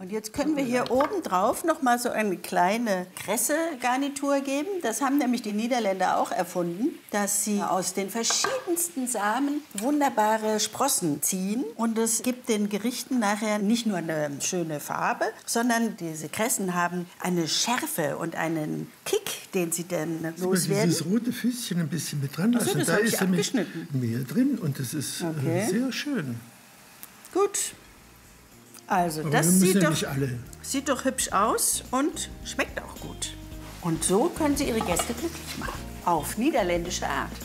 Und jetzt können wir hier oben drauf noch mal so eine kleine Kresse-Garnitur geben. Das haben nämlich die Niederländer auch erfunden, dass sie aus den verschiedensten Samen wunderbare Sprossen ziehen. Und es gibt den Gerichten nachher nicht nur eine schöne Farbe, sondern diese Kressen haben eine Schärfe und einen Kick, den sie dann loswerden. Dieses rote Füßchen ein bisschen mit dran. Also das da habe ich ist nämlich abgeschnitten. Mehl drin und das ist sehr schön. Gut. Also, Aber das wir müssen sieht, ja doch, nicht alle. sieht doch hübsch aus und schmeckt auch gut. Und so können Sie Ihre Gäste glücklich machen. Auf niederländische Art.